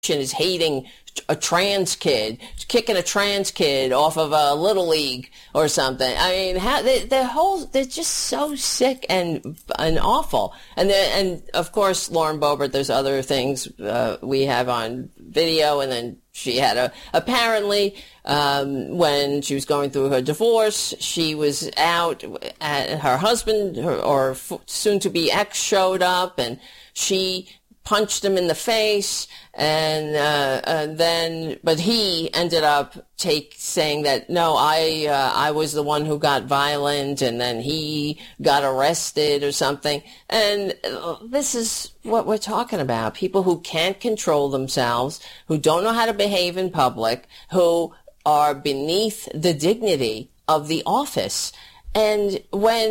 is hating a trans kid, kicking a trans kid off of a little league or something. I mean, they're just so sick and awful. And of course, Lauren Boebert, there's other things we have on video. And then she had apparently when she was going through her divorce, she was out. Her husband or soon-to-be ex showed up, and she punched him in the face, and then, but he ended up saying that no, I was the one who got violent, and then he got arrested or something. And this is what we're talking about: people who can't control themselves, who don't know how to behave in public, who are beneath the dignity of the office. And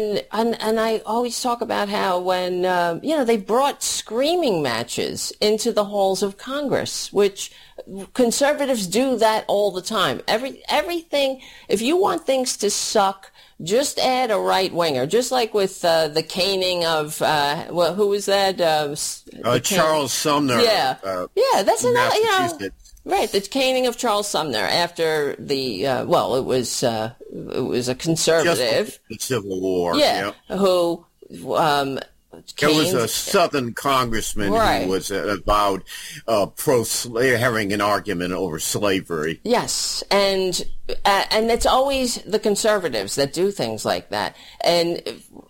I always talk about how when, they brought screaming matches into the halls of Congress, which conservatives do that all the time. Everything, if you want things to suck, just add a right winger, just like with the caning of who was that? Charles Sumner. Yeah, that's another. Right, the caning of Charles Sumner after the it was a conservative. Just the Civil War. Yeah, who it was a Southern congressman who was avowed having an argument over slavery. Yes, and it's always the conservatives that do things like that, and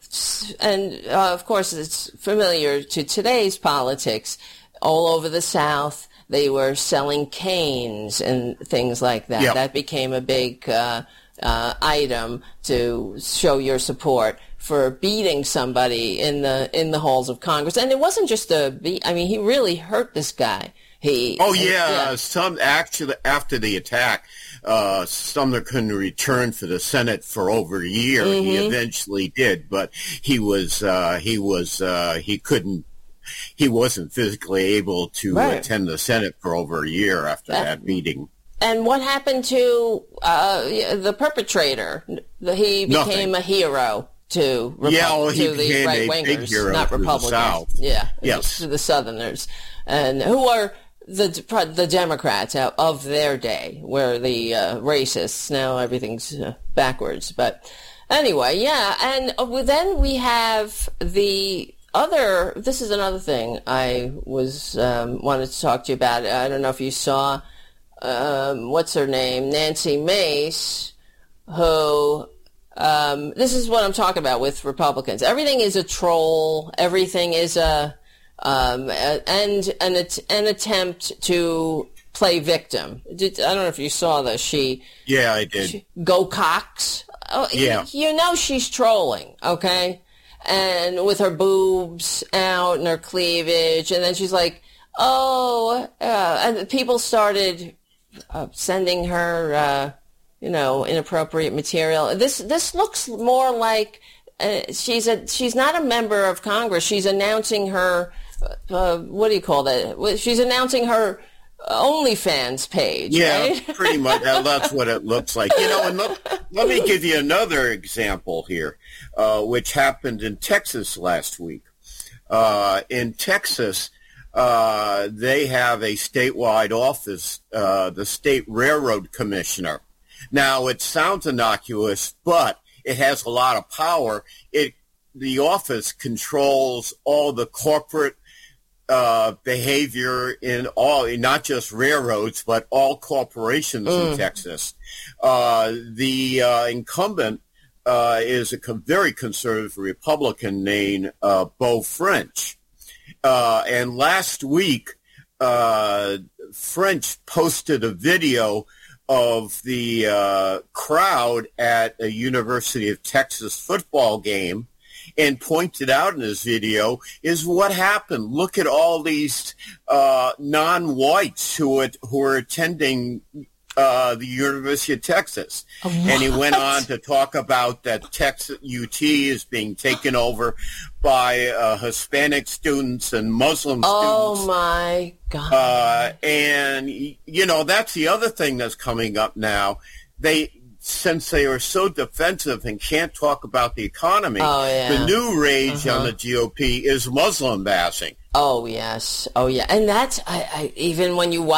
of course it's familiar to today's politics all over the South. They were selling canes and things like that. Yep. That became a big item to show your support for beating somebody in the halls of Congress. And it wasn't just he really hurt this guy. Some actually after the attack, Sumner couldn't return for the Senate for over a year. Mm-hmm. He eventually did, but he wasn't physically able to attend the Senate for over a year after that meeting. And what happened to the perpetrator? He became a hero to the right-wingers, not Republicans. To the Southerners, and who are the Democrats of their day, where the racists. Now everything's backwards. But anyway, and then we have this is another thing I wanted to talk to you about. I don't know if you saw, what's her name, Nancy Mace, who, this is what I'm talking about with Republicans. Everything is a troll. Everything is an attempt to play victim. I don't know if you saw this. I did. Go Cox. Oh, yeah. She's trolling, okay? And with her boobs out and her cleavage, and then she's like, and people started sending her, inappropriate material. This looks more like she's not a member of Congress. She's announcing her, what do you call that? She's announcing her OnlyFans page. Yeah, right? Pretty much. That's what it looks like. And let me give you another example here, which happened in Texas last week. In Texas, they have a statewide office, the State Railroad Commissioner. Now, it sounds innocuous, but it has a lot of power. The office controls all the corporate behavior in not just railroads, but all corporations in Texas. The incumbent is a very conservative Republican named Beau French. And last week, French posted a video of the crowd at a University of Texas football game, and pointed out in his video is what happened. Look at all these non-whites who are attending the University of Texas. What? And he went on to talk about that Texas UT is being taken over by Hispanic students and Muslim students. Oh, my God. And, that's the other thing that's coming up now. Since they are so defensive and can't talk about the economy, the new rage on the GOP is Muslim bashing. Oh, yes. Oh, yeah. And that's, even when you watch